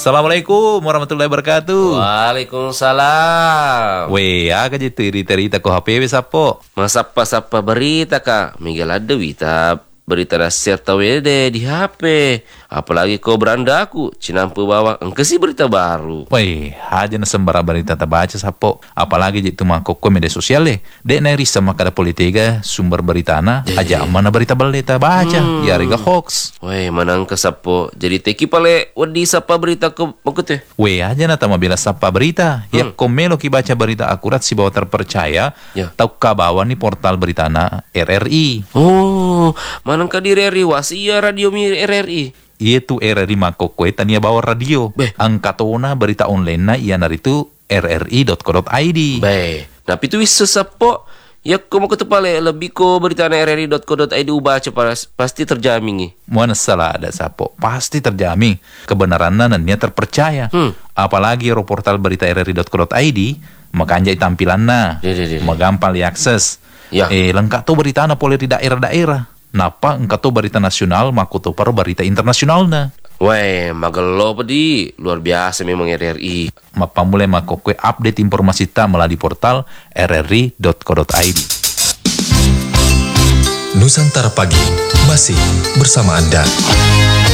Assalamualaikum warahmatullahi wabarakatuh. Waalaikumsalam. Aga je cerita ko HP sapo. Masapa-sapa berita kak. Miguel ada berita nasihat tawede di HP. Apalagi kau beranda aku. Cinampu bawa engke sih berita baru. Aja na sembara berita baca sapo. Apalagi je tu mangkok media sosial dek na risa makada politika sumber berita na aja mana berita baleta baca. Ya riga hoax. Manang ke sapo. Jadi teki pale wedi sapa berita ke makute. Aja na tama bila sapa berita. Ya komelo ki baca berita akurat si bawa terpercaya. Tau kabawa ni portal berita na RRI. Manang ka di RRI wasia radio mi RRI. Itu RRI makokwe tania bawa radio. Angkatona berita online na iya naritu rri.co.id. Tapi itu wis sapo. Ya ko mo ketepale lebih ko berita na rri.co.id ubaca pasti terjamin nih. Mana salah ada sapo. Pasti terjamin. Kebenarannya nannya terpercaya. Apalagi portal berita rri.co.id makanjai tampilanna. Magampang diakses. Lengkap tuh berita na boleh di daerah-daerah. Napa engkau tuh berita nasional maku tuh paru berita internasional na. Magelo pedi luar biasa memang RRI. Mapa mulai makokwe update informasi ta melalui portal rri.co.id. Nusantara Pagi masih bersama Anda.